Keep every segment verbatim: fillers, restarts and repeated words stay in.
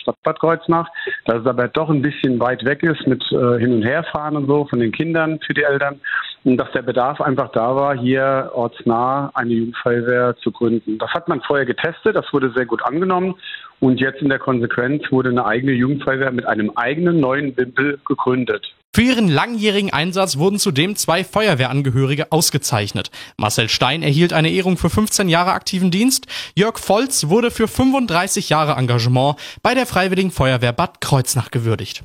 Stadt Bad Kreuznach, dass es aber doch ein bisschen weit weg ist mit äh, Hin- und Herfahren und so von den Kindern für die Eltern und dass der Bedarf einfach da war, hier ortsnah eine Jugendfeuerwehr zu gründen. Das hat man vorher getestet, das wurde sehr gut angenommen und jetzt in der Konsequenz wurde eine eigene Jugendfeuerwehr mit einem eigenen neuen Wimpel gegründet. Für ihren langjährigen Einsatz wurden zudem zwei Feuerwehrangehörige ausgezeichnet. Marcel Stein erhielt eine Ehrung für fünfzehn Jahre aktiven Dienst. Jörg Volz wurde für fünfunddreißig Jahre Engagement bei der Freiwilligen Feuerwehr Bad Kreuznach gewürdigt.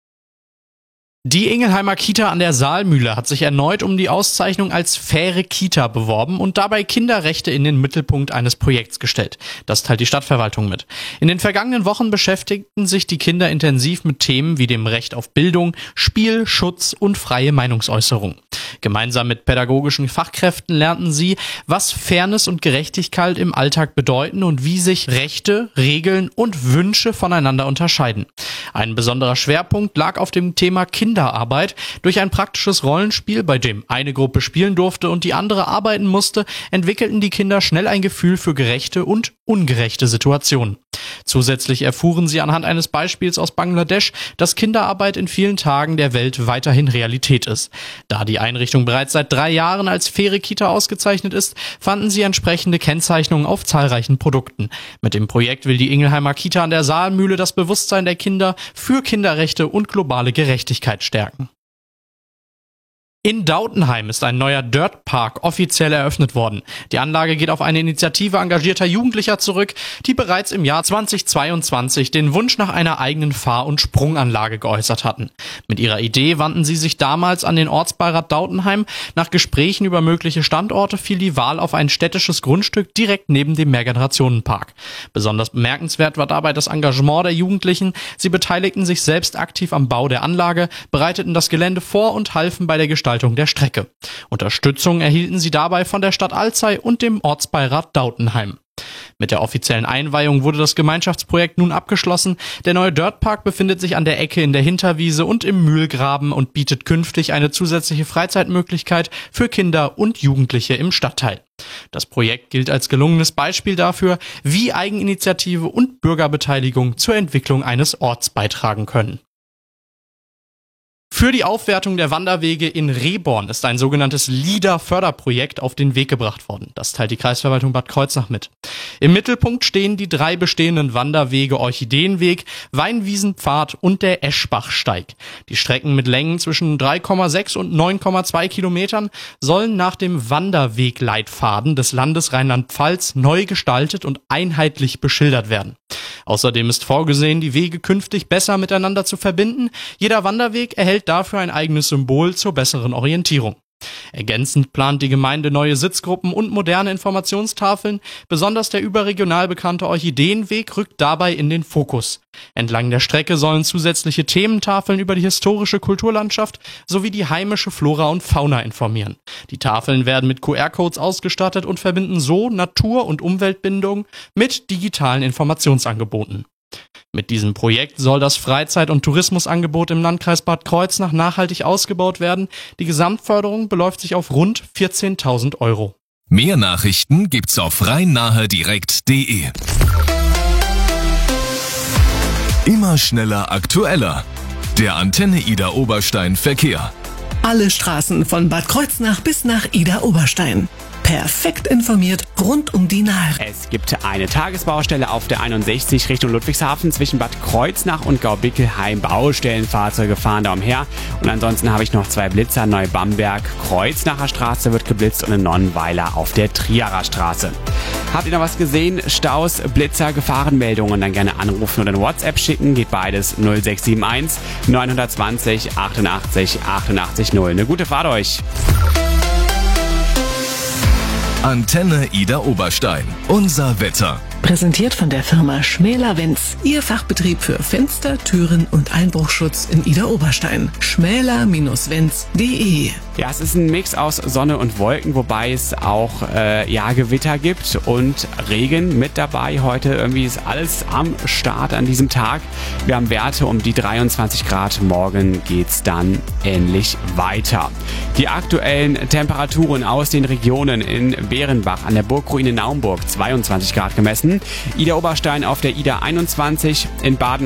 Die Ingelheimer Kita an der Saalmühle hat sich erneut um die Auszeichnung als faire Kita beworben und dabei Kinderrechte in den Mittelpunkt eines Projekts gestellt. Das teilt die Stadtverwaltung mit. In den vergangenen Wochen beschäftigten sich die Kinder intensiv mit Themen wie dem Recht auf Bildung, Spiel, Schutz und freie Meinungsäußerung. Gemeinsam mit pädagogischen Fachkräften lernten sie, was Fairness und Gerechtigkeit im Alltag bedeuten und wie sich Rechte, Regeln und Wünsche voneinander unterscheiden. Ein besonderer Schwerpunkt lag auf dem Thema Kinderarbeit. Durch ein praktisches Rollenspiel, bei dem eine Gruppe spielen durfte und die andere arbeiten musste, entwickelten die Kinder schnell ein Gefühl für gerechte und ungerechte Situationen. Zusätzlich erfuhren sie anhand eines Beispiels aus Bangladesch, dass Kinderarbeit in vielen Tagen der Welt weiterhin Realität ist. Da die Einrichtung bereits seit drei Jahren als faire Kita ausgezeichnet ist, fanden sie entsprechende Kennzeichnungen auf zahlreichen Produkten. Mit dem Projekt will die Ingelheimer Kita an der Saalmühle das Bewusstsein der Kinder für Kinderrechte und globale Gerechtigkeit stärken. In Dautenheim ist ein neuer Dirtpark offiziell eröffnet worden. Die Anlage geht auf eine Initiative engagierter Jugendlicher zurück, die bereits im Jahr zweitausendzweiundzwanzig den Wunsch nach einer eigenen Fahr- und Sprunganlage geäußert hatten. Mit ihrer Idee wandten sie sich damals an den Ortsbeirat Dautenheim. Nach Gesprächen über mögliche Standorte fiel die Wahl auf ein städtisches Grundstück direkt neben dem Mehrgenerationenpark. Besonders bemerkenswert war dabei das Engagement der Jugendlichen. Sie beteiligten sich selbst aktiv am Bau der Anlage, bereiteten das Gelände vor und halfen bei der Gestaltung der Strecke. Unterstützung erhielten sie dabei von der Stadt Alzey und dem Ortsbeirat Dautenheim. Mit der offiziellen Einweihung wurde das Gemeinschaftsprojekt nun abgeschlossen. Der neue Dirtpark befindet sich an der Ecke in der Hinterwiese und im Mühlgraben und bietet künftig eine zusätzliche Freizeitmöglichkeit für Kinder und Jugendliche im Stadtteil. Das Projekt gilt als gelungenes Beispiel dafür, wie Eigeninitiative und Bürgerbeteiligung zur Entwicklung eines Orts beitragen können. Für die Aufwertung der Wanderwege in Rehborn ist ein sogenanntes LIDA-Förderprojekt auf den Weg gebracht worden. Das teilt die Kreisverwaltung Bad Kreuznach mit. Im Mittelpunkt stehen die drei bestehenden Wanderwege Orchideenweg, Weinwiesenpfad und der Eschbachsteig. Die Strecken mit Längen zwischen drei Komma sechs und neun Komma zwei Kilometern sollen nach dem Wanderwegleitfaden des Landes Rheinland-Pfalz neu gestaltet und einheitlich beschildert werden. Außerdem ist vorgesehen, die Wege künftig besser miteinander zu verbinden. Jeder Wanderweg erhält dafür ein eigenes Symbol zur besseren Orientierung. Ergänzend plant die Gemeinde neue Sitzgruppen und moderne Informationstafeln. Besonders der überregional bekannte Orchideenweg rückt dabei in den Fokus. Entlang der Strecke sollen zusätzliche Thementafeln über die historische Kulturlandschaft sowie die heimische Flora und Fauna informieren. Die Tafeln werden mit Q R-Codes ausgestattet und verbinden so Natur- und Umweltbindung mit digitalen Informationsangeboten. Mit diesem Projekt soll das Freizeit- und Tourismusangebot im Landkreis Bad Kreuznach nachhaltig ausgebaut werden. Die Gesamtförderung beläuft sich auf rund vierzehntausend Euro. Mehr Nachrichten gibt's auf rhein-nahe-direkt punkt de. Immer schneller, aktueller. Der Antenne Ida Oberstein Verkehr. Alle Straßen von Bad Kreuznach bis nach Ida Oberstein. Perfekt informiert rund um die Nahe. Es gibt eine Tagesbaustelle auf der einundsechzig Richtung Ludwigshafen zwischen Bad Kreuznach und Gaubickelheim. Baustellenfahrzeuge fahren da umher. Und ansonsten habe ich noch zwei Blitzer. Neubamberg, Kreuznacher Straße wird geblitzt und in Nonnenweiler auf der Triarer Straße. Habt ihr noch was gesehen? Staus, Blitzer, Gefahrenmeldungen, dann gerne anrufen oder eine WhatsApp schicken. Geht beides null sechs sieben eins neun zwei null achtundachtzig achtundachtzig null. Eine gute Fahrt euch. Antenne Ida Oberstein. Unser Wetter. Präsentiert von der Firma Schmäler-Wenz. Ihr Fachbetrieb für Fenster, Türen und Einbruchschutz in Ida Oberstein. schmäler Wenz punkt de. Ja, es ist ein Mix aus Sonne und Wolken, wobei es auch äh, ja, Gewitter gibt und Regen mit dabei. Heute irgendwie ist alles am Start an diesem Tag. Wir haben Werte um die dreiundzwanzig Grad. Morgen geht's dann ähnlich weiter. Die aktuellen Temperaturen aus den Regionen in Bärenbach an der Burgruine Naumburg zweiundzwanzig Grad gemessen. Ida Oberstein auf der Ida einundzwanzig, in Baden